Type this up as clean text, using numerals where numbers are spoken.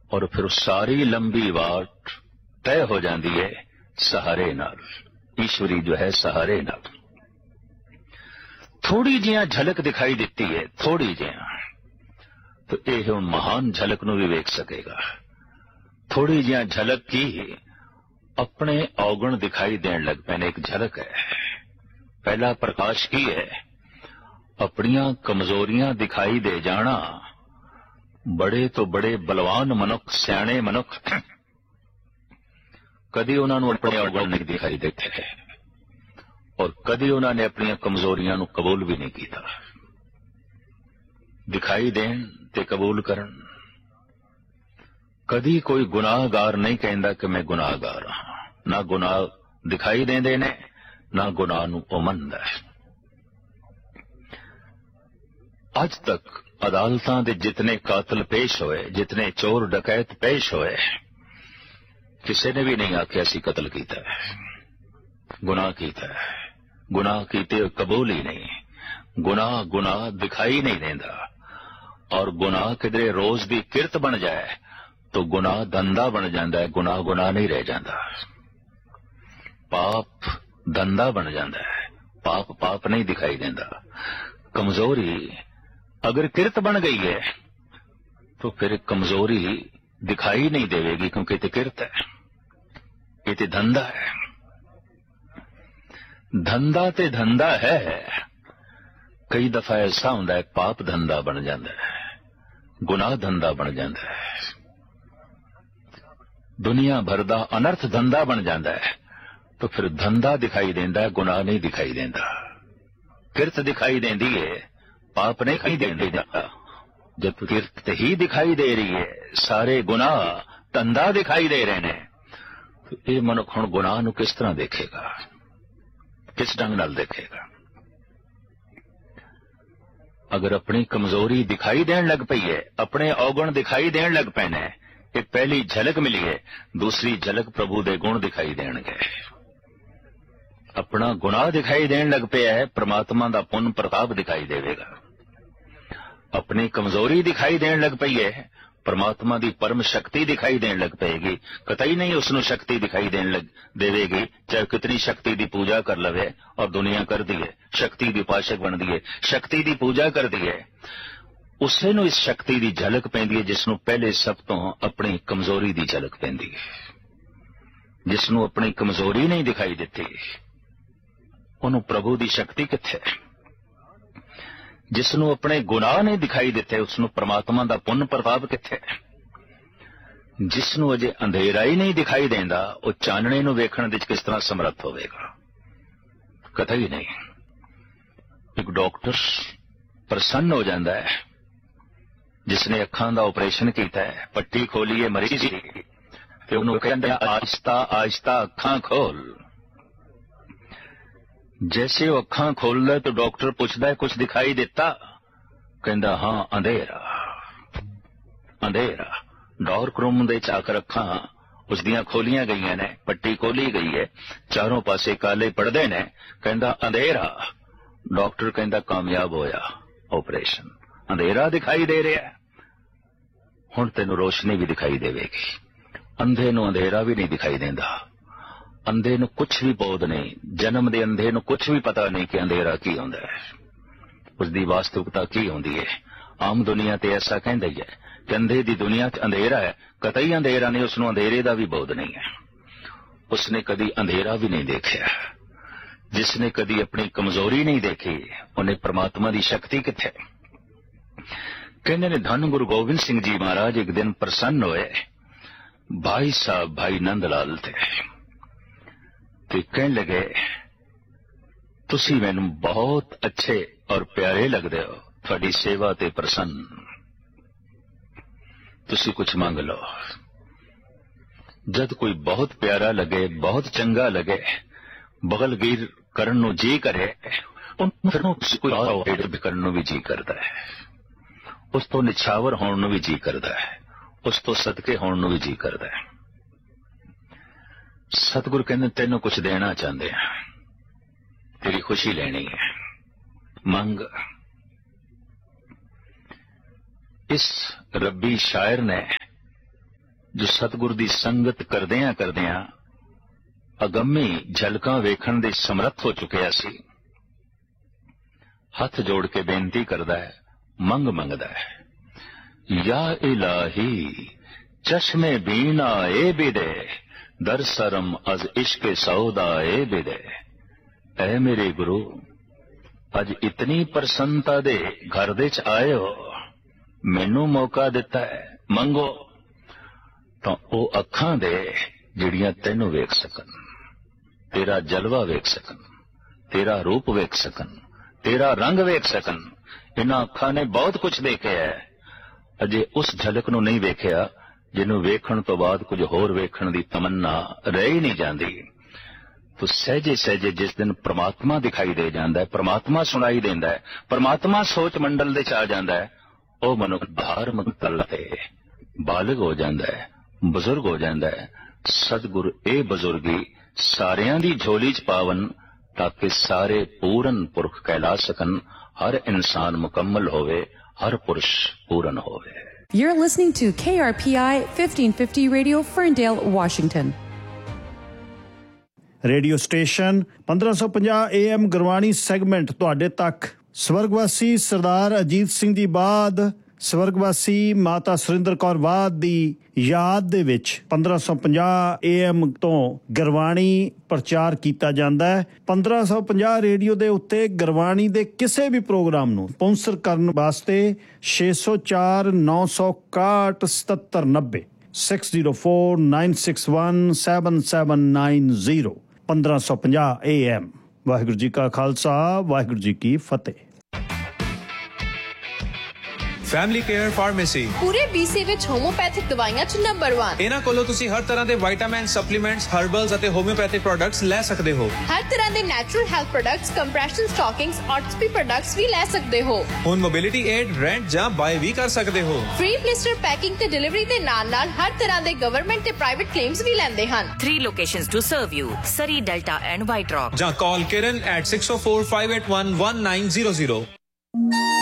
और फिर सारी लंबी वाट तय हो जाती है सहारे नाल, ईश्वरी जो है सहारे नाल। थोड़ी जिहा झलक दिखाई दिती है, थोड़ी जिहा, तो यह महान झलक नूं भी वेख सकेगा। थोड़ी जिहा झलक की अपने औगण दिखाई देण लग पैने, एक झलक है। पहला प्रकाश की है, अपनियां कमजोरियां दिखाई दे जाना। बड़े तो बड़े बलवान मनुख, सियाणे मनुख कदी उन्होंने अपने औगण नहीं दिखाई देते और कदी उन्होंने अपन कमजोरियां नूं कबूल भी नहीं किया। दिखाई देन ते कबूल करन। कदी कोई गुनाहगार नहीं कहता कि मैं गुनाहगार हाँ, ना गुनाह दिखाई देंदे ने, ना गुनाह नूं ओ मनदा है। अज तक अदालतां दे जितने कातल पेश होए, जितने चोर डकैत पेश होए, किसी ने भी नहीं आख्या सी कतल कीता है, गुनाह कीता है। गुनाह कीते कबूल ही नहीं। गुनाह गुनाह दिखाई नहीं देता और गुनाह किधरे रोज दी किरत बन जाए तो गुनाह धंधा बन जाता है, गुनाह गुनाह नहीं रह जाता। पाप धंधा बन जाता है, पाप पाप नहीं दिखाई देता। कमजोरी अगर किरत बन गई है तो फिर कमजोरी दिखाई नहीं देगी, क्योंकि ये किरत है, ये धंधा है। धंधा ते धंधा है। कई दफा ऐसा होता है पाप धंधा बन जाता है, गुनाह धंधा बन जाता है, दुनिया भर दा अनर्थ धंधा बन जाता है। तो फिर धंधा दिखाई देता है, गुनाह नहीं दिखाई देता। किरत दिखाई देती है, पाप नहीं दिखाई देता। जब किरत ही दिखाई दे रही है, सारे गुनाह धंधा दिखाई दे रहे हैं, तो ये मनुख हुण गुनाह नूं किस तरह देखेगा, किस ढंग नाल देखेगा। अगर अपनी कमजोरी दिखाई देन लग पई है, अपने औगण दिखाई देन लग पैने हैं, एक पहली झलक मिली है, दूसरी झलक प्रभु दे गुण दिखाई देणगे। अपना गुनाह दिखाई देन लग पिया है, परमात्मा दा पुन प्रताप दिखाई देवेगा। अपनी कमजोरी दिखाई देन लग पई है, परमात्मा दी परम शक्ति दिखाई देन लग पेगी। कतई नहीं उसनों शक्ति दिखाई देन लग देवेगी, चाहे कितनी शक्ति दी पूजा कर लवे और दुनिया कर दी है, शक्ति दी उपासक बन दी है, शक्ति दी पूजा कर दी है, उसे नूं इस शक्ति दी झलक पैंदी है जिसनों पहले सब तो अपनी कमजोरी दी झलक पैंदी है। जिसनों अपनी कमजोरी नहीं दिखाई देती, उन्होंने प्रभु दी शक्ति किथे। जिसनों अपने गुनाह नहीं दिखाई देते, उसनों परमात्मा दा पुन प्रताप किथे। जिसनों अजे अंधेरा ही नहीं दिखाई देंदा, वो चानणे नूं वेखण विच किस तरह समर्थ होवेगा, कतई नहीं। एक डॉक्टर प्रसन्न हो जाता है जिसने अखां दा ऑपरेशन किया है, पट्टी खोली है मरीज दी, ते उहनूं कहंदा आहिस्ता आहिस्ता अखां खोल। जैसे वो अखां खोलदा है तो डॉक्टर पूछदा है कुछ दिखाई देता? कहंदा हाँ, अंधेरा अंधेरा। डार्क रूम दे च आकर अखां उसदियां खोलियां गईयां ने, पट्टी खोली गई है, चारों पासे काले पड़दे ने। कहंदा अंधेरा। डॉक्टर कहंदा कामयाब होया ऑपरेशन, अंधेरा दिखाई दे रहा है, हुण तैनूं रोशनी भी दिखाई देवेगी। अंधे नूं अंधेरा भी नहीं दिखाई देंदा, अंधे नूं कुछ भी बोध नहीं, जन्म दे अंधे नूं कुछ भी पता नहीं कि अंधेरा की हुंदा है, उसदी वास्तविकता की हुंदी है। आम दुनिया ते ऐसा कहंदा ही है कि अंधे दी दुनिया च अंधेरा है, कतई अंधेरा नहीं, उसनूं अंधेरे दा भी बोध नहीं है, उसने कदी अंधेरा भी नहीं देखा। जिसने कदी अपनी कमजोरी नहीं देखी, उन्हें परमात्मा की शक्ति किथे। कहने ने धन गुरु गोबिंद सिंह जी महाराज एक दिन प्रसन्न होए, भाई साहब भाई नंदलाल थे, कहने लगे तुसी मैनूं बहुत अच्छे और प्यारे लगदे हो, थोड़ी सेवा ते प्रसन्न, तुसी कुछ मंग लो। जद कोई बहुत प्यारा लगे, बहुत चंगा लगे, बगलगीर करन नूं जी करे, फिर कोई करन नूं भी जी करता है, उस तो निछावर होण नूं भी जी करता है, उस तो सदके होण नूं भी जी करता है। सतगुरु कहंदे तैनूं कुछ देना चाहते हैं, तेरी खुशी लेनी है, मंग। इस रब्बी शायर ने ਜੋ ਸਤਿਗੁਰ ਦੀ ਸੰਗਤ ਕਰਦਿਆਂ ਕਰਦਿਆਂ ਅਗੰਮੀ ਝਲਕਾਂ ਵੇਖਣ ਦੇ ਸਮਰੱਥ ਹੋ ਚੁੱਕਿਆ ਸੀ। ਹੱਥ ਜੋੜ ਕੇ ਬੇਨਤੀ ਕਰਦਾ ਹੈ, ਮੰਗਦਾ ਹੈ, ਯਾ ਇਲਾਹੀ ਚਸ਼ਮੇ ਬੀਨਾ ਏ ਬਿਦੇ ਦਰ ਸਰਮ ਅਜ਼ ਇਸ਼ਕੇ ਸੌਦਾ ਏ ਬਿਦੇ। ਐ ਮੇਰੇ ਗੁਰੂ, ਅੱਜ ਇਤਨੀ ਪ੍ਰਸੰਨਤਾ ਦੇ ਘਰ ਦੇ ਚ ਆਏ ਹੋ, ਮੈਨੂੰ ਮੌਕਾ ਦਿੱਤਾ ਹੈ, ਮੰਗੋ। ਤਾਂ ਉਹ ਅੱਖਾਂ ਦੇ ਜਿਹੜੀਆਂ ਤੈਨੂੰ ਵੇਖ ਸਕਣ, ਤੇਰਾ ਜਲਵਾ ਵੇਖ ਸਕਣ, ਤੇਰਾ ਰੂਪ ਵੇਖ ਸਕਣ, ਤੇਰਾ ਰੰਗ ਵੇਖ ਸਕਣ। ਇਹਨਾਂ ਅੱਖਾਂ ਨੇ ਬਹੁਤ ਕੁਝ ਦੇਖਿਆ ਹੈ, ਅਜੇ ਉਸ ਝਲਕ ਨੂੰ ਨਹੀਂ ਵੇਖਿਆ ਜਿਹਨੂੰ ਵੇਖਣ ਤੋਂ ਬਾਅਦ ਕੁਝ ਹੋਰ ਵੇਖਣ ਦੀ ਤਮੰਨਾ ਰਹਿ ਹੀ ਨਹੀਂ ਜਾਂਦੀ। ਤੋ ਸਹਿਜੇ ਸਹਿਜੇ ਜਿਸ ਦਿਨ ਪ੍ਰਮਾਤਮਾ ਦਿਖਾਈ ਦੇ ਜਾਂਦਾ ਹੈ, ਪ੍ਰਮਾਤਮਾ ਸੁਣਾਈ ਦਿੰਦਾ ਹੈ, ਪ੍ਰਮਾਤਮਾ ਸੋਚ ਮੰਡਲ ਦੇ ਚ ਆ ਜਾਂਦਾ ਹੈ, ਉਹ ਮਨੁੱਖ ਧਾਰਮਿਕ ਤਲ ਤੇ ਬਾਲਗ ਹੋ ਜਾਂਦਾ ਹੈ, ਬਜ਼ੁਰਗ ਹੋ ਜਾਂਦਾ ਹੈ। ਸਤਿਗੁਰ ਇਹ ਬਜ਼ੁਰਗੀ ਸਾਰਿਆਂ ਦੀ ਝੋਲੀ ਚ ਪਾਵਨ, ਤਾਕਿ ਸਾਰੇ ਪੂਰਨ ਪੁਰਖ ਕਹਿਲਾ ਸਕਣ। ਹਰ ਇਨਸਾਨ ਮੁਕੰਮਲ ਹੋਵੇ, ਹਰ ਪੁਰਸ਼ ਪੂਰਨ ਹੋਵੇ। You're listening to KRPI 1550 Radio, Ferndale, Washington. Radio station 1550 AM Gurbani segment ਤੁਹਾਡੇ ਤੱਕ। ਸਵਰਗਵਾਸੀ ਸਰਦਾਰ ਅਜੀਤ ਸਿੰਘ ਦੀ ਬਾਦ ਸਵਰਗਵਾਸੀ ਮਾਤਾ ਸੁਰਿੰਦਰ ਕੌਰ ਬਾਦ ਦੀ ਯਾਦ ਦੇ ਵਿੱਚ 1550 AM ਤੋਂ ਗੁਰਬਾਣੀ ਪ੍ਰਚਾਰ ਕੀਤਾ ਜਾਂਦਾ ਹੈ। 1550 ਰੇਡੀਓ ਦੇ ਉੱਤੇ ਗੁਰਬਾਣੀ ਦੇ ਕਿਸੇ ਵੀ ਪ੍ਰੋਗਰਾਮ ਨੂੰ ਸਪਾਂਸਰ ਕਰਨ ਵਾਸਤੇ 604 961 7790 604961 7790 1550 AM। ਵਾਹਿਗੁਰੂ ਜੀ ਕਾ ਖਾਲਸਾ, ਵਾਹਿਗੁਰੂ ਜੀ ਕੀ ਫਤਿਹ। ਫੈਮਿਲੀ ਕੇਅਰ ਫਾਰਮੇਸੀ ਪੂਰੇ BC ਵਿੱਚ ਹੋਮੋਪੈਥਿਕ ਦਵਾਈਆਂ ਚ ਨੰਬਰ 1। ਇਹਨਾਂ ਕੋਲੋਂ ਤੁਸੀਂ ਹਰ ਤਰ੍ਹਾਂ ਦੇ ਵਿਟਾਮਿਨ, ਸਪਲੀਮੈਂਟਸ, ਹਰਬਲਸ ਅਤੇ ਹੋਮਿਓਪੈਥਿਕ ਪ੍ਰੋਡਕਟਸ ਲੈ ਸਕਦੇ ਹੋ। ਹਰ ਤਰ੍ਹਾਂ ਦੇ natural health products, compression ਸਟਾਕਿੰਗਸ, ਆਰਥੋਪੀ products ਵੀ ਲੈ ਸਕਦੇ ਹੋ। ਹੁਣ ਮੋਬਿਲਿਟੀ ਏਡ, ਰੈਂਟ ਜਾਂ ਬਾਏ ਵੀ ਕਰ ਸਕਦੇ ਹੋ। ਫ੍ਰੀ ਬਲਿਸਟਰ ਪੈਕਿੰਗ ਤੇ ਡਿਲੀਵਰੀ ਦੇ ਨਾਲ ਹਰ ਤਰ੍ਹਾਂ ਦੇ ਗਵਰਨਮੈਂਟ ਤੇ ਪ੍ਰਾਈਵੇਟ ਕਲੇਮਸ ਵੀ ਲੈਂਦੇ ਹਨ। 3 locations to serve you: Surrey, Delta and White Rock. ਜਾਂ ਕਾਲ Kiran at 604-581-1900.